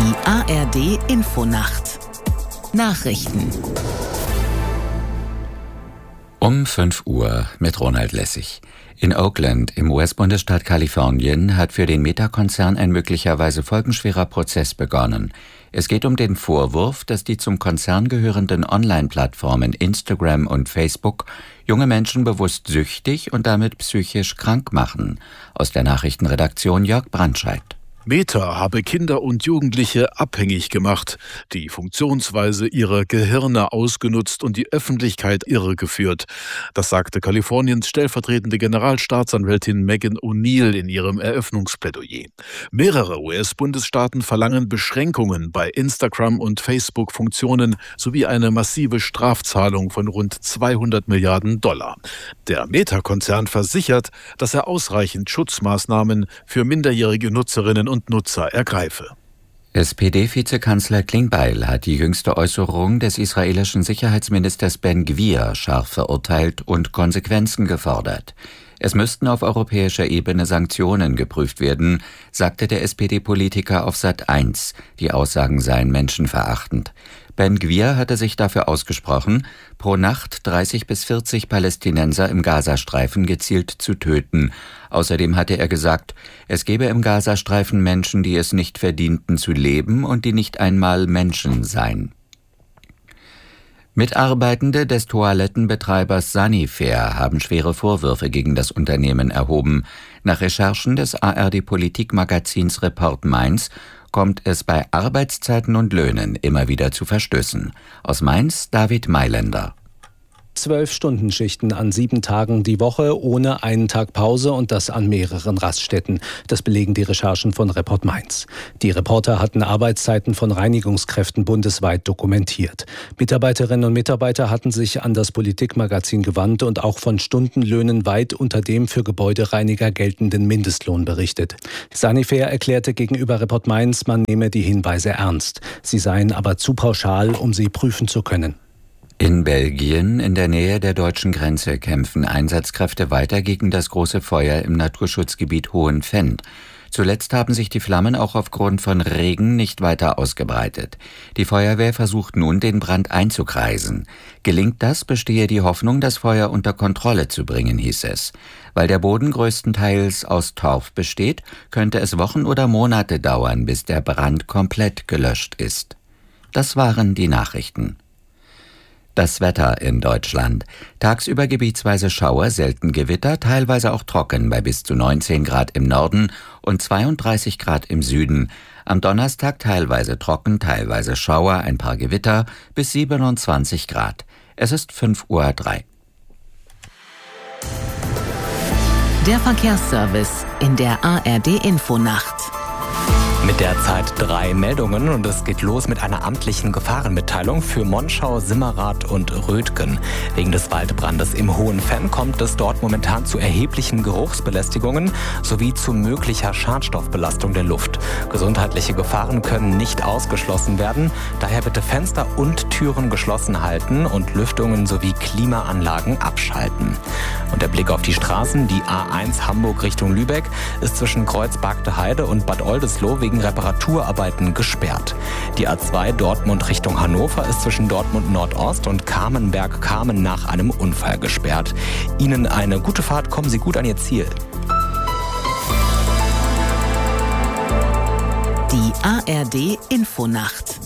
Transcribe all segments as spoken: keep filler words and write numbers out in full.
Die A R D Infonacht Nachrichten Um fünf Uhr mit Ronald Lessig. In Oakland im U S-Bundesstaat Kalifornien hat für den Meta-Konzern ein möglicherweise folgenschwerer Prozess begonnen. Es geht um den Vorwurf, dass die zum Konzern gehörenden Online-Plattformen Instagram und Facebook junge Menschen bewusst süchtig und damit psychisch krank machen. Aus der Nachrichtenredaktion Jörg Brandscheid. Meta habe Kinder und Jugendliche abhängig gemacht, die Funktionsweise ihrer Gehirne ausgenutzt und die Öffentlichkeit irregeführt. Das sagte Kaliforniens stellvertretende Generalstaatsanwältin Megan O'Neill in ihrem Eröffnungsplädoyer. Mehrere U S-Bundesstaaten verlangen Beschränkungen bei Instagram- und Facebook-Funktionen sowie eine massive Strafzahlung von rund zweihundert Milliarden Dollar. Der Meta-Konzern versichert, dass er ausreichend Schutzmaßnahmen für minderjährige Nutzerinnen und und Nutzer ergreife. S P D-Vizekanzler Klingbeil hat die jüngste Äußerung des israelischen Sicherheitsministers Ben Gvir scharf verurteilt und Konsequenzen gefordert. Es müssten auf europäischer Ebene Sanktionen geprüft werden, sagte der S P D-Politiker auf Sat eins. Die Aussagen seien menschenverachtend. Ben Gvir hatte sich dafür ausgesprochen, pro Nacht dreißig bis vierzig Palästinenser im Gazastreifen gezielt zu töten. Außerdem hatte er gesagt, es gebe im Gazastreifen Menschen, die es nicht verdienten zu leben und die nicht einmal Menschen seien. Mitarbeitende des Toilettenbetreibers Sanifair haben schwere Vorwürfe gegen das Unternehmen erhoben. Nach Recherchen des A R D-Politikmagazins Report Mainz kommt es bei Arbeitszeiten und Löhnen immer wieder zu Verstößen. Aus Mainz David Mailänder. Zwölf-Stunden-Schichten an sieben Tagen die Woche, ohne einen Tag Pause und das an mehreren Raststätten. Das belegen die Recherchen von Report Mainz. Die Reporter hatten Arbeitszeiten von Reinigungskräften bundesweit dokumentiert. Mitarbeiterinnen und Mitarbeiter hatten sich an das Politikmagazin gewandt und auch von Stundenlöhnen weit unter dem für Gebäudereiniger geltenden Mindestlohn berichtet. Sanifair erklärte gegenüber Report Mainz, man nehme die Hinweise ernst. Sie seien aber zu pauschal, um sie prüfen zu können. In Belgien, in der Nähe der deutschen Grenze, kämpfen Einsatzkräfte weiter gegen das große Feuer im Naturschutzgebiet Hohenfendt. Zuletzt haben sich die Flammen auch aufgrund von Regen nicht weiter ausgebreitet. Die Feuerwehr versucht nun, den Brand einzukreisen. Gelingt das, bestehe die Hoffnung, das Feuer unter Kontrolle zu bringen, hieß es. Weil der Boden größtenteils aus Torf besteht, könnte es Wochen oder Monate dauern, bis der Brand komplett gelöscht ist. Das waren die Nachrichten. Das Wetter in Deutschland. Tagsüber gebietsweise Schauer, selten Gewitter, teilweise auch trocken bei bis zu neunzehn Grad im Norden und zweiunddreißig Grad im Süden. Am Donnerstag teilweise trocken, teilweise Schauer, ein paar Gewitter bis siebenundzwanzig Grad. Es ist fünf Uhr drei. Der Verkehrsservice in der A R D-Infonacht. Mit derzeit drei Meldungen und es geht los mit einer amtlichen Gefahrenmitteilung für Monschau, Simmerath und Rötgen. Wegen des Waldbrandes im Hohenfendt kommt es dort momentan zu erheblichen Geruchsbelästigungen sowie zu möglicher Schadstoffbelastung der Luft. Gesundheitliche Gefahren können nicht ausgeschlossen werden, daher bitte Fenster und Türen geschlossen halten und Lüftungen sowie Klimaanlagen abschalten. Und der Blick auf die Straßen, die A eins Hamburg Richtung Lübeck ist zwischen Kreuz-Bargteheide und Bad Oldesloe wegen Reparaturarbeiten gesperrt. Die A zwei Dortmund Richtung Hannover ist zwischen Dortmund Nordost und Kamenberg-Kamen nach einem Unfall gesperrt. Ihnen eine gute Fahrt, kommen Sie gut an Ihr Ziel. Die A R D-Infonacht.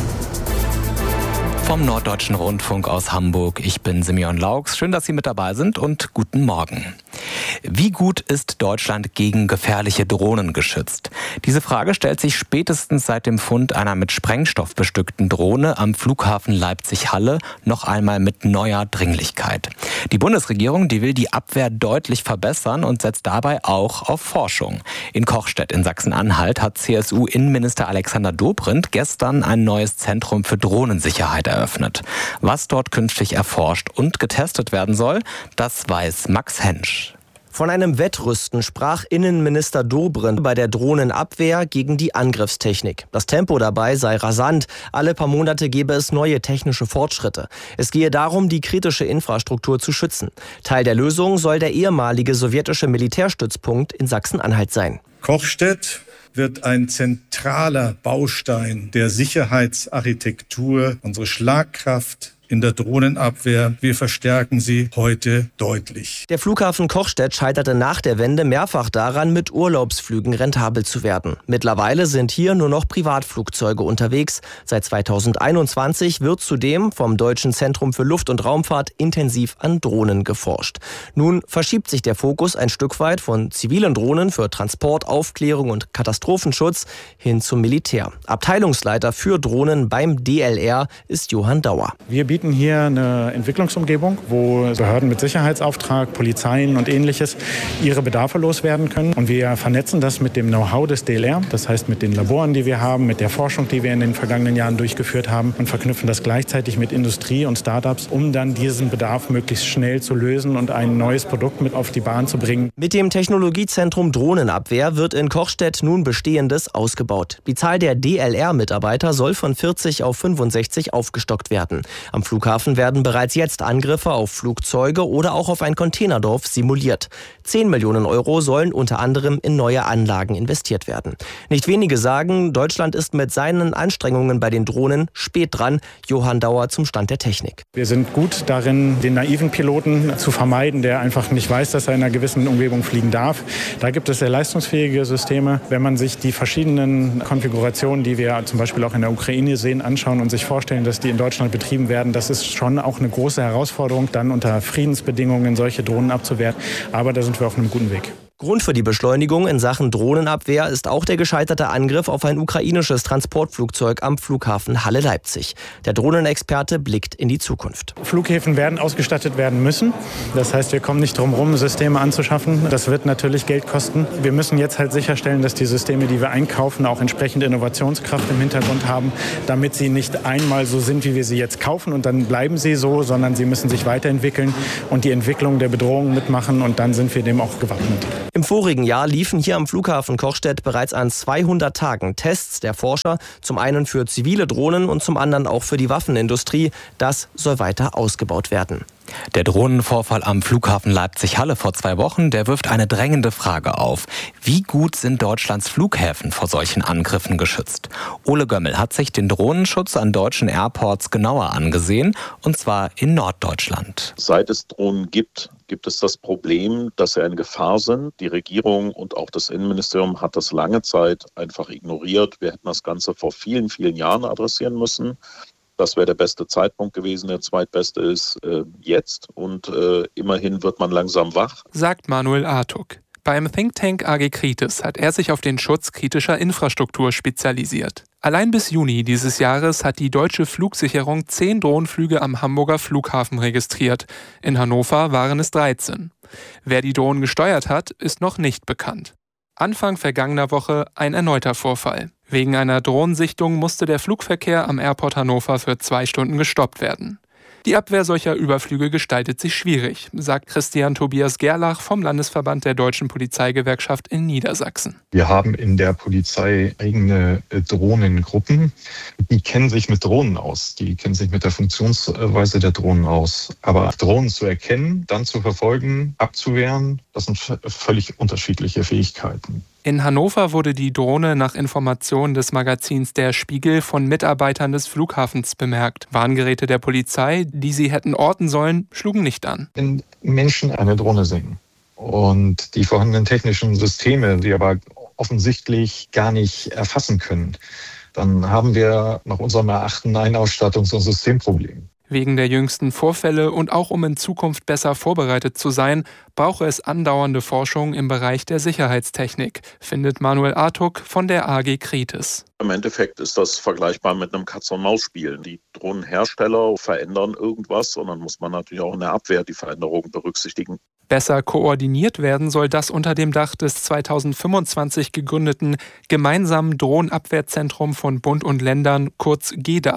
Vom Norddeutschen Rundfunk aus Hamburg. Ich bin Simeon Laux. Schön, dass Sie mit dabei sind und guten Morgen. Wie gut ist Deutschland gegen gefährliche Drohnen geschützt? Diese Frage stellt sich spätestens seit dem Fund einer mit Sprengstoff bestückten Drohne am Flughafen Leipzig-Halle noch einmal mit neuer Dringlichkeit. Die Bundesregierung, die will die Abwehr deutlich verbessern und setzt dabei auch auf Forschung. In Kochstedt in Sachsen-Anhalt hat C S U-Innenminister Alexander Dobrindt gestern ein neues Zentrum für Drohnensicherheit eröffnet. Was dort künftig erforscht und getestet werden soll, das weiß Max Hensch. Von einem Wettrüsten sprach Innenminister Dobrindt bei der Drohnenabwehr gegen die Angriffstechnik. Das Tempo dabei sei rasant. Alle paar Monate gebe es neue technische Fortschritte. Es gehe darum, die kritische Infrastruktur zu schützen. Teil der Lösung soll der ehemalige sowjetische Militärstützpunkt in Sachsen-Anhalt sein. Kochstedt wird ein zentraler Baustein der Sicherheitsarchitektur, unsere Schlagkraft in der Drohnenabwehr. Wir verstärken sie heute deutlich. Der Flughafen Kochstedt scheiterte nach der Wende mehrfach daran, mit Urlaubsflügen rentabel zu werden. Mittlerweile sind hier nur noch Privatflugzeuge unterwegs. Seit zweitausendeinundzwanzig wird zudem vom Deutschen Zentrum für Luft- und Raumfahrt intensiv an Drohnen geforscht. Nun verschiebt sich der Fokus ein Stück weit von zivilen Drohnen für Transport, Aufklärung und Katastrophenschutz hin zum Militär. Abteilungsleiter für Drohnen beim D L R ist Johann Dauer. Wir bieten hier eine Entwicklungsumgebung, wo Behörden mit Sicherheitsauftrag, Polizeien und Ähnliches ihre Bedarfe loswerden können. Und wir vernetzen das mit dem Know-how des D L R, das heißt mit den Laboren, die wir haben, mit der Forschung, die wir in den vergangenen Jahren durchgeführt haben und verknüpfen das gleichzeitig mit Industrie und Startups, um dann diesen Bedarf möglichst schnell zu lösen und ein neues Produkt mit auf die Bahn zu bringen. Mit dem Technologiezentrum Drohnenabwehr wird in Kochstedt nun Bestehendes ausgebaut. Die Zahl der D L R-Mitarbeiter soll von vierzig auf fünfundsechzig aufgestockt werden. Am Flughafen werden bereits jetzt Angriffe auf Flugzeuge oder auch auf ein Containerdorf simuliert. zehn Millionen Euro sollen unter anderem in neue Anlagen investiert werden. Nicht wenige sagen, Deutschland ist mit seinen Anstrengungen bei den Drohnen spät dran. Johann Dauer zum Stand der Technik. Wir sind gut darin, den naiven Piloten zu vermeiden, der einfach nicht weiß, dass er in einer gewissen Umgebung fliegen darf. Da gibt es sehr leistungsfähige Systeme. Wenn man sich die verschiedenen Konfigurationen, die wir zum Beispiel auch in der Ukraine sehen, anschauen und sich vorstellen, dass die in Deutschland betrieben werden, das ist schon auch eine große Herausforderung, dann unter Friedensbedingungen solche Drohnen abzuwehren. Aber da sind wir auf einem guten Weg. Grund für die Beschleunigung in Sachen Drohnenabwehr ist auch der gescheiterte Angriff auf ein ukrainisches Transportflugzeug am Flughafen Halle-Leipzig. Der Drohnenexperte blickt in die Zukunft. Flughäfen werden ausgestattet werden müssen. Das heißt, wir kommen nicht drum herum, Systeme anzuschaffen. Das wird natürlich Geld kosten. Wir müssen jetzt halt sicherstellen, dass die Systeme, die wir einkaufen, auch entsprechende Innovationskraft im Hintergrund haben, damit sie nicht einmal so sind, wie wir sie jetzt kaufen und dann bleiben sie so, sondern sie müssen sich weiterentwickeln und die Entwicklung der Bedrohung mitmachen und dann sind wir dem auch gewappnet. Im vorigen Jahr liefen hier am Flughafen Kochstedt bereits an zweihundert Tagen Tests der Forscher, zum einen für zivile Drohnen und zum anderen auch für die Waffenindustrie. Das soll weiter ausgebaut werden. Der Drohnenvorfall am Flughafen Leipzig-Halle vor zwei Wochen, der wirft eine drängende Frage auf. Wie gut sind Deutschlands Flughäfen vor solchen Angriffen geschützt? Ole Gömmel hat sich den Drohnenschutz an deutschen Airports genauer angesehen, und zwar in Norddeutschland. Seit es Drohnen gibt, gibt es das Problem, dass sie eine Gefahr sind. Die Regierung und auch das Innenministerium hat das lange Zeit einfach ignoriert. Wir hätten das Ganze vor vielen, vielen Jahren adressieren müssen. Das wäre der beste Zeitpunkt gewesen. Der zweitbeste ist äh, jetzt. Und äh, immerhin wird man langsam wach. Sagt Manuel Artuk. Beim Think Tank A G Kritis hat er sich auf den Schutz kritischer Infrastruktur spezialisiert. Allein bis Juni dieses Jahres hat die deutsche Flugsicherung zehn Drohnenflüge am Hamburger Flughafen registriert. In Hannover waren es dreizehn. Wer die Drohnen gesteuert hat, ist noch nicht bekannt. Anfang vergangener Woche ein erneuter Vorfall. Wegen einer Drohnensichtung musste der Flugverkehr am Airport Hannover für zwei Stunden gestoppt werden. Die Abwehr solcher Überflüge gestaltet sich schwierig, sagt Christian Tobias Gerlach vom Landesverband der Deutschen Polizeigewerkschaft in Niedersachsen. Wir haben in der Polizei eigene Drohnengruppen. Die kennen sich mit Drohnen aus. Die kennen sich mit der Funktionsweise der Drohnen aus. Aber Drohnen zu erkennen, dann zu verfolgen, abzuwehren, das sind völlig unterschiedliche Fähigkeiten. In Hannover wurde die Drohne nach Informationen des Magazins Der Spiegel von Mitarbeitern des Flughafens bemerkt. Warngeräte der Polizei, die sie hätten orten sollen, schlugen nicht an. Wenn Menschen eine Drohne sehen und die vorhandenen technischen Systeme, die aber offensichtlich gar nicht erfassen können, dann haben wir nach unserem Erachten ein Ausstattungs- und Systemproblem. Wegen der jüngsten Vorfälle und auch um in Zukunft besser vorbereitet zu sein, brauche es andauernde Forschung im Bereich der Sicherheitstechnik, findet Manuel Artuk von der A G Kritis. Im Endeffekt ist das vergleichbar mit einem Katz-und-Maus-Spiel. Die Drohnenhersteller verändern irgendwas und dann muss man natürlich auch in der Abwehr die Veränderungen berücksichtigen. Besser koordiniert werden soll das unter dem Dach des zweitausendfünfundzwanzig gegründeten gemeinsamen Drohnenabwehrzentrum von Bund und Ländern, kurz G D A Z.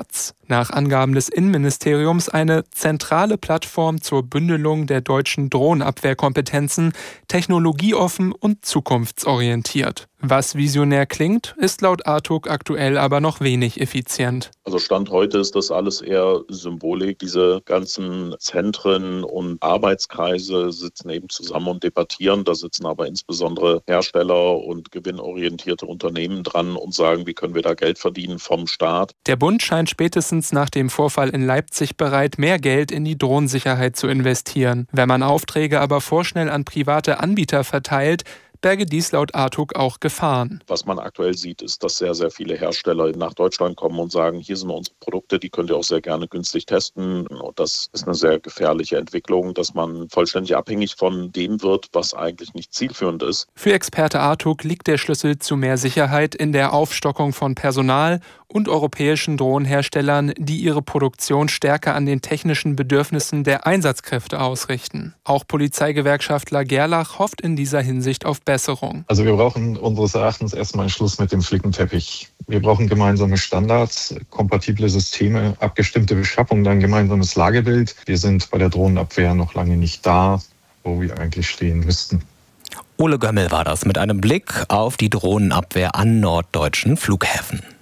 Nach Angaben des Innenministeriums eine zentrale Plattform zur Bündelung der deutschen Drohnenabwehrkompetenzen, technologieoffen und zukunftsorientiert. Was visionär klingt, ist laut Artuk aktuell aber noch wenig effizient. Also Stand heute ist das alles eher Symbolik. Diese ganzen Zentren und Arbeitskreise sitzen eben zusammen und debattieren. Da sitzen aber insbesondere Hersteller und gewinnorientierte Unternehmen dran und sagen, wie können wir da Geld verdienen vom Staat. Der Bund scheint spätestens nach dem Vorfall in Leipzig bereit, mehr Geld in die Drohnensicherheit zu investieren. Wenn man Aufträge aber vorschnell an private Anbieter verteilt, berge dies laut Artuk auch Gefahren. Was man aktuell sieht, ist, dass sehr, sehr viele Hersteller nach Deutschland kommen und sagen, hier sind unsere Produkte, die könnt ihr auch sehr gerne günstig testen. Und das ist eine sehr gefährliche Entwicklung, dass man vollständig abhängig von dem wird, was eigentlich nicht zielführend ist. Für Experte Artuk liegt der Schlüssel zu mehr Sicherheit in der Aufstockung von Personal und europäischen Drohnenherstellern, die ihre Produktion stärker an den technischen Bedürfnissen der Einsatzkräfte ausrichten. Auch Polizeigewerkschaftler Gerlach hofft in dieser Hinsicht auf Besserung. Also wir brauchen unseres Erachtens erstmal einen Schluss mit dem Flickenteppich. Wir brauchen gemeinsame Standards, kompatible Systeme, abgestimmte Beschaffung, dann gemeinsames Lagebild. Wir sind bei der Drohnenabwehr noch lange nicht da, wo wir eigentlich stehen müssten. Ole Gömmel war das mit einem Blick auf die Drohnenabwehr an norddeutschen Flughäfen.